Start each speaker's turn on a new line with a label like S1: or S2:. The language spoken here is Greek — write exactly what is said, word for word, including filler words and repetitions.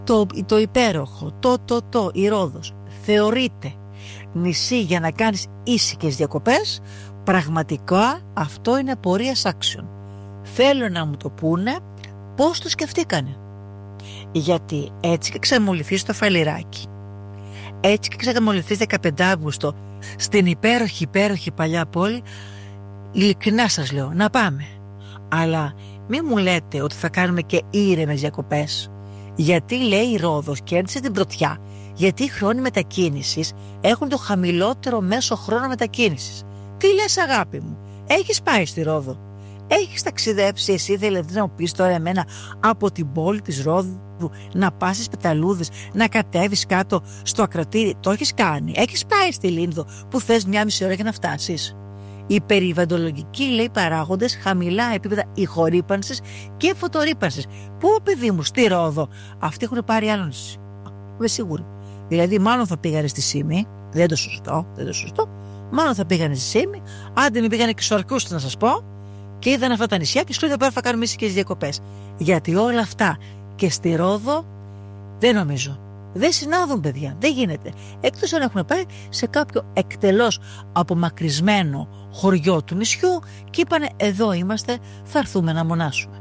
S1: το, το υπέροχο, το, το, το, η Ρόδος θεωρείται νησί για να κάνεις ήσυχες διακοπές, πραγματικά αυτό είναι απορίας άξιων. Θέλω να μου το πούνε πώς το σκεφτήκανε. Γιατί έτσι και ξεμολυθείς στο Φαλιράκι, έτσι και ξεμολυθείς δεκαπέντε Αυγούστου στην υπέροχη υπέροχη παλιά πόλη, ειλικρινά σας λέω να πάμε. Αλλά μη μου λέτε ότι θα κάνουμε και ήρεμες διακοπές. Γιατί λέει η Ρόδος κέρδισε την πρωτιά, γιατί οι χρόνοι μετακίνησης έχουν το χαμηλότερο μέσο χρόνο μετακίνησης. Τι λες αγάπη μου, έχεις πάει στη Ρόδο, έχεις ταξιδέψει εσύ, δηλαδή να μου πεις τώρα εμένα από την πόλη της Ρόδου να πας στις Πεταλούδες, να κατέβεις κάτω στο ακροτήρι? Το έχεις κάνει? Έχεις πάει στη Λίνδο που θες μια μισή ώρα για να φτάσεις? Οι περιβαλλοντολογικοί λέει παράγοντες, χαμηλά επίπεδα ηχορύπανσης και φωτορύπανσης. Πού παιδί μου, στη Ρόδο? Αυτοί έχουν πάρει άλλο νησί. Είμαι σίγουρη. Δηλαδή, μάλλον θα πήγανε στη Σύμη, δεν το σωστό, δεν το σωστό. Μάλλον θα πήγανε στη Σύμη, άντε μην πήγανε και στο Αρκούστο να σας πω, και είδαν αυτά τα νησιά και σου λέει πέρα θα κάνουμε ήσυχες διακοπές. Γιατί όλα αυτά και στη Ρόδο δεν νομίζω. Δεν συνάδουν, παιδιά, δεν γίνεται. Εκτός αν έχουμε πάει σε κάποιο εκτελώς απομακρυσμένο χωριό του νησιού και είπανε εδώ είμαστε, θα έρθουμε να μονάσουμε.